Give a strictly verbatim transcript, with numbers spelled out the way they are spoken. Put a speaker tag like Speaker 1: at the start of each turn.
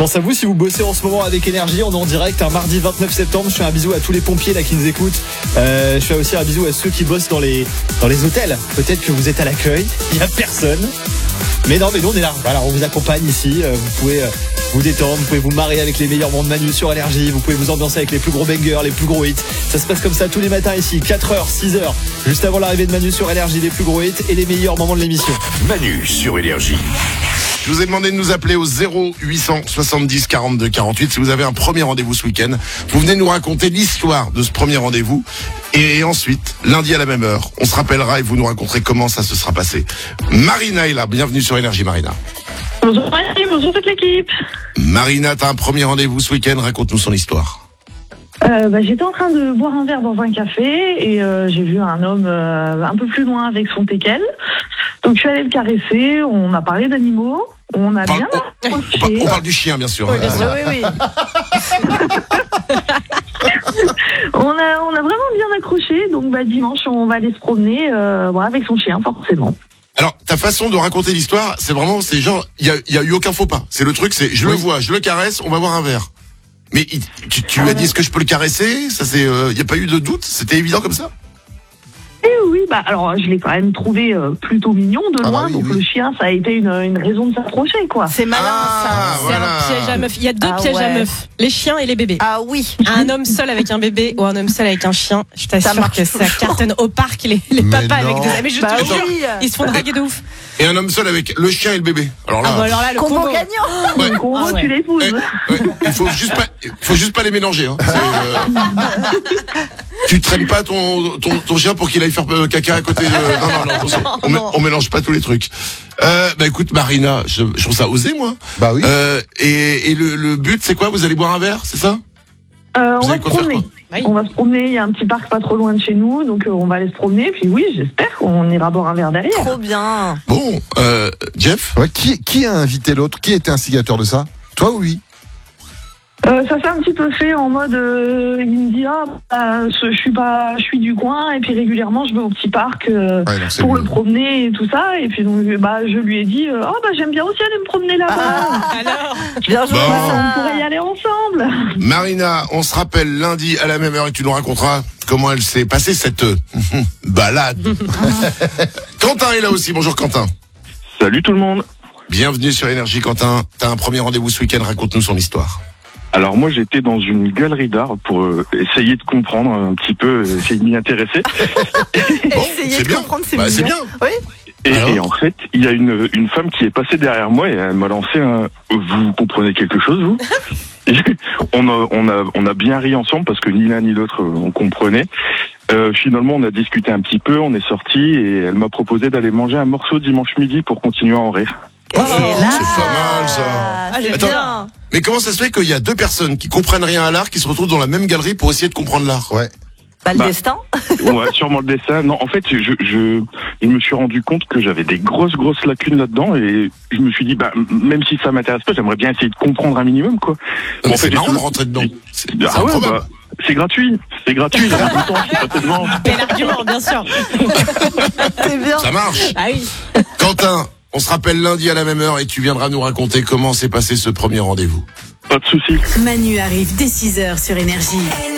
Speaker 1: pense à vous si vous bossez en ce moment avec Énergie. On est en direct un mardi vingt-neuf septembre. Je fais un bisou à tous les pompiers là qui nous écoutent. Euh, je fais aussi un bisou à ceux qui bossent dans les, dans les hôtels. Peut-être que vous êtes à l'accueil, il n'y a personne. Mais non, mais nous on est là. Voilà, on vous accompagne ici. Vous pouvez vous détendre, vous pouvez vous marrer avec les meilleurs bons de Manu sur Énergie. Vous pouvez vous ambiancer avec les plus gros bangers, les plus gros hits. Ça se passe comme ça tous les matins ici, quatre heures, six heures, juste avant l'arrivée de Manu sur Énergie, les plus gros hits et les meilleurs moments de l'émission.
Speaker 2: Manu sur Énergie. Je vous ai demandé de nous appeler au zéro huit cent soixante-dix quarante-deux quarante-huit si vous avez un premier rendez-vous ce week-end. Vous venez nous raconter l'histoire de ce premier rendez-vous. Et ensuite, lundi à la même heure, on se rappellera et vous nous raconterez comment ça se sera passé. Marina est là. Bienvenue sur Énergie, Marina.
Speaker 3: Bonjour Manu, bonjour toute l'équipe.
Speaker 2: Marina, t'as un premier rendez-vous ce week-end. Raconte-nous son histoire.
Speaker 3: Euh, bah, j'étais en train de boire un verre dans un café et euh, j'ai vu un homme euh, un peu plus loin avec son teckel. Donc je suis allée le caresser, on a parlé d'animaux, on a
Speaker 2: On parle,
Speaker 3: bien
Speaker 2: on, on,
Speaker 3: accroché.
Speaker 2: parle, on parle du chien, bien sûr.
Speaker 3: Oui, bien sûr, oui, oui. on, a, on a vraiment bien accroché, donc bah, dimanche on va aller se promener euh, voilà, avec son chien forcément.
Speaker 2: Alors, ta façon de raconter l'histoire, c'est vraiment, c'est genre, il y a, y a eu aucun faux pas. C'est le truc, c'est, je oui. le vois, je le caresse, on va boire un verre. Mais il, tu, tu ah lui as dit, est-ce que je peux le caresser? Ça c'est, il euh, y a pas eu de doute? C'était évident comme ça?
Speaker 3: Eh oui, bah alors je l'ai quand même trouvé euh, plutôt mignon de loin, ah bah oui, donc oui. Le chien, ça a été une, une raison de s'approcher, quoi.
Speaker 4: C'est malin,
Speaker 2: ah,
Speaker 4: ça.
Speaker 2: Voilà.
Speaker 5: C'est un piège à meuf. Il y a deux
Speaker 4: ah
Speaker 5: pièges
Speaker 4: ouais.
Speaker 5: à meufs, les chiens et les bébés.
Speaker 4: Ah oui.
Speaker 5: Un homme seul avec un bébé ou un homme seul avec un chien, je t'assure que ça cartonne au parc les, les papas avec des. Mais je
Speaker 4: bah
Speaker 5: te jure,
Speaker 4: oui.
Speaker 5: ils se font draguer de ouf.
Speaker 2: Et un homme seul avec le chien et le bébé. Alors là,
Speaker 5: ah bah alors là le
Speaker 4: combo,
Speaker 5: combo
Speaker 4: gagnant.
Speaker 2: Ouais.
Speaker 3: Le combo, ah ouais. Tu l'épouses.
Speaker 2: Eh, ouais. Il faut juste pas, faut juste pas les mélanger. Hein. Euh... tu traînes pas ton, ton, ton chien pour qu'il aille faire caca à côté de. Non, non, non. Attention. On,
Speaker 5: non.
Speaker 2: on mélange pas tous les trucs. Euh, bah écoute, Marina, je, je trouve ça osé, moi.
Speaker 6: Bah oui.
Speaker 2: Euh, et et le, le but, c'est quoi? Vous allez boire un verre, c'est ça?
Speaker 3: Euh,
Speaker 2: Vous
Speaker 3: on va
Speaker 2: allez
Speaker 3: se
Speaker 2: quoi faire,
Speaker 3: promener.
Speaker 2: quoi?
Speaker 5: Oui.
Speaker 3: On va se promener, il y a un petit parc pas trop loin de chez nous, donc euh, on va aller se promener, puis oui, j'espère qu'on ira boire un verre derrière.
Speaker 4: Trop bien.
Speaker 2: Bon, euh, Jeff?
Speaker 6: Ouais, qui, qui a invité l'autre? Qui était instigateur de ça? Toi ou lui?
Speaker 3: Euh, ça s'est un petit peu fait en mode, euh, il me dit ah, bah, je suis pas, je suis du coin et puis régulièrement je vais au petit parc euh,
Speaker 6: ouais, non,
Speaker 3: pour
Speaker 6: mieux.
Speaker 3: le promener et tout ça et puis donc bah je lui ai dit ah oh, bah j'aime bien aussi aller me promener là-bas.
Speaker 4: Ah,
Speaker 5: alors
Speaker 4: bien joué.
Speaker 2: Bon.
Speaker 3: Bah, on pourrait y aller ensemble.
Speaker 2: Marina, on se rappelle lundi à la même heure et tu nous raconteras comment elle s'est passée cette euh, balade. Quentin est là aussi. Bonjour Quentin.
Speaker 7: Salut tout le monde.
Speaker 2: Bienvenue sur Énergie Quentin. T'as un premier rendez-vous ce week-end. Raconte-nous son histoire.
Speaker 7: Alors moi j'étais dans une galerie d'art pour euh, essayer de comprendre un petit peu, euh, essayer de m'y intéresser.
Speaker 2: Bon,
Speaker 4: Essayer
Speaker 2: c'est
Speaker 4: de
Speaker 2: bien.
Speaker 4: comprendre, c'est
Speaker 2: Bah, c'est
Speaker 4: mignon.
Speaker 2: bien.
Speaker 4: Oui.
Speaker 7: Et,
Speaker 2: Alors
Speaker 7: et en fait, il y a une, une femme qui est passée derrière moi et elle m'a lancé un « Vous comprenez quelque chose, vous ?» on, a, on, a, on a bien ri ensemble parce que ni l'un ni l'autre, on comprenait. Euh, finalement, on a discuté un petit peu, on est sortis et elle m'a proposé d'aller manger un morceau dimanche midi pour continuer à en rire.
Speaker 2: Oh,
Speaker 4: Et là,
Speaker 2: c'est pas mal ça.
Speaker 4: Ah, c'est
Speaker 2: Attends.
Speaker 4: bien.
Speaker 2: Mais comment ça se fait qu'il y a deux personnes qui comprennent rien à l'art qui se retrouvent dans la même galerie pour essayer de comprendre l'art?
Speaker 6: Ouais.
Speaker 4: Bah, le
Speaker 7: Bah.
Speaker 4: destin.
Speaker 7: Ouais, sûrement le dessin. Non, en fait, je, je, je me suis rendu compte que j'avais des grosses, grosses lacunes là-dedans et je me suis dit, bah, même si ça m'intéresse pas, j'aimerais bien essayer de comprendre un minimum, quoi.
Speaker 2: Non, mais
Speaker 7: En
Speaker 2: c'est
Speaker 7: fait,
Speaker 2: marrant
Speaker 7: j'ai-
Speaker 2: de rentrer dedans. C'est c'est
Speaker 7: Ah ouais,
Speaker 2: improbable.
Speaker 7: bah, c'est gratuit. C'est gratuit. J'avais tout le temps, je suis passé devant.
Speaker 5: Bel argument, bien sûr.
Speaker 4: C'est bien.
Speaker 2: Ça marche.
Speaker 5: Ah oui.
Speaker 2: Quentin, on se rappelle lundi à la même heure et tu viendras nous raconter comment s'est passé ce premier rendez-vous.
Speaker 7: Pas de soucis.
Speaker 8: Manu arrive dès six heures sur Énergie.